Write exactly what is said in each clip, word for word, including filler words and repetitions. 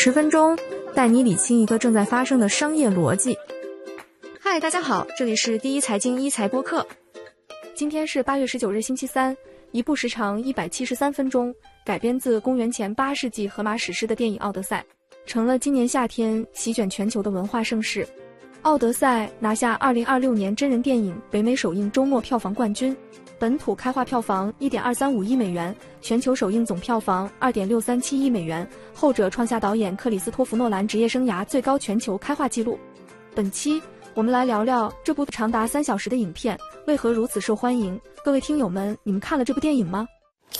十分钟带你理清一个正在发生的商业逻辑。嗨，大家好，这里是第一财经一财播客。今天是八月十九日星期三，一部时长一百七十三分钟，改编自公元前八世纪荷马史诗的电影《奥德赛》，成了今年夏天席卷全球的文化盛事。《奥德赛》拿下二零二六年真人电影北美首映周末票房冠军，本土开画票房 一点二三五亿美元，全球首映总票房 二点六三七亿美元，后者创下导演克里斯托弗·诺兰职业生涯最高全球开画纪录。本期我们来聊聊这部长达三小时的影片为何如此受欢迎。各位听友们，你们看了这部电影吗？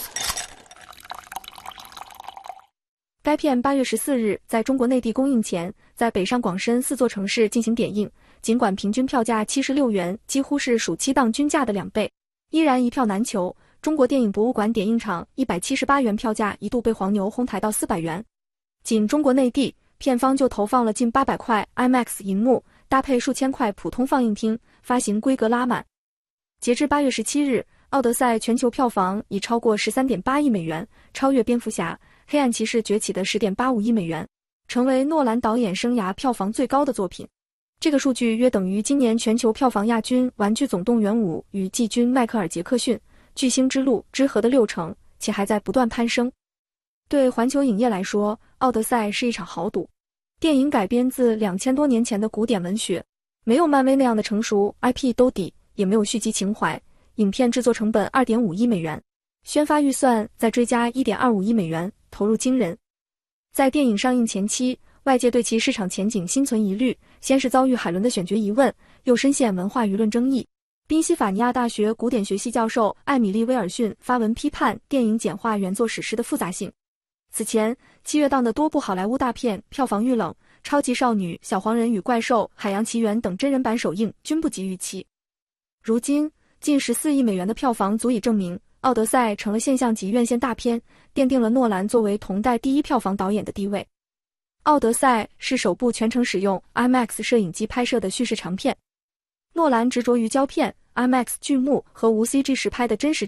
该片八月十四日在中国内地公映前，在北上广深四座城市进行点映，尽管平均票价七十六元，几乎是暑期档均价的两倍，依然一票难求。中国电影博物馆点映场一百七十八元票价一度被黄牛哄抬到四百元。仅中国内地，片方就投放了近八百块 IMAX 银幕，搭配数千块普通放映厅，发行规格拉满。截至八月十七日，《奥德赛》全球票房已超过 十三点八亿美元，超越蝙蝠侠、黑暗骑士崛起的 十点八五亿美元，成为诺兰导演生涯票房最高的作品。这个数据约等于今年全球票房亚军《玩具总动员五》与季军迈克尔·杰克逊《巨星之路》之和的六成，且还在不断攀升。对环球影业来说，《奥德赛》是一场豪赌。电影改编自两千多年前的古典文学，没有漫威那样的成熟 I P 兜底，也没有续集情怀。影片制作成本 二点五亿美元，宣发预算再追加 一点二五亿美元，投入惊人。在电影上映前期，外界对其市场前景心存疑虑，先是遭遇海伦的选角疑问，又深陷文化舆论争议。宾夕法尼亚大学古典学系教授艾米丽·威尔逊发文批判电影简化原作史诗的复杂性。此前，七月档的多部好莱坞大片票房遇冷，《超级少女》、《小黄人与怪兽》、《海洋奇缘》等真人版首映均不及预期。如今，近十四亿美元的票房足以证明，《奥德赛》成了现象级院线大片，奠定了诺兰作为同代第一票房导演的地位。《奥德赛》是首部全程使用 IMAX 摄影机拍摄的叙事长片。诺兰执着于胶片、IMAX 巨幕和无 C G 实拍的真实